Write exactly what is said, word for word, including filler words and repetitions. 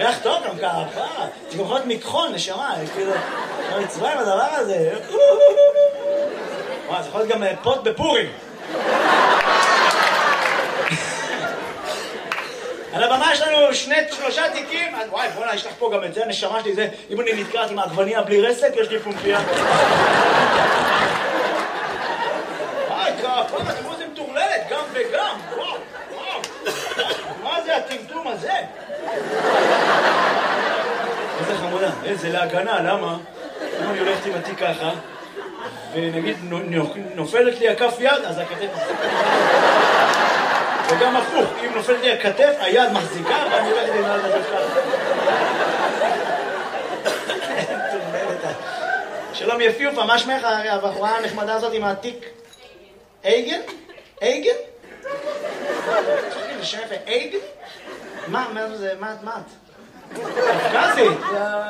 ריח טוב גם ככה, זה גם יכול להיות מכחון, נשמה, כאילו, לא מצווה עם הדבר הזה. וואי, זה יכול להיות גם פוט בפורים. על הבמה יש לנו שני, שלושה תיקים, וואי, בוא'נה, יש לך פה גם את זה, נשמה שלי, זה, אם אני נתקעת עם העגבניה בלי רסק, יש לי פומפיה. וואי, כפה, תראו, זה מטורללת, גם וגם, וואו, וואו. מה זה הטמטום הזה? איזה חמודה, איזה להגנה, למה? אם אני הולכת עם התיק ככה, ונגיד נופלת לי הכף יד, אז הכתף... וגם הפוך, אם נופלת לי הכתף, היד מחזיקה, ואני הולכת עם היד מחזיקה. שלום יפיופה, מה שמך הבחורה הנחמדה הזאת עם התיק? אייגן? אייגן? צריכים לשם יפה, אייגן? מה, מה זה, מה את? מה את? קפקזית?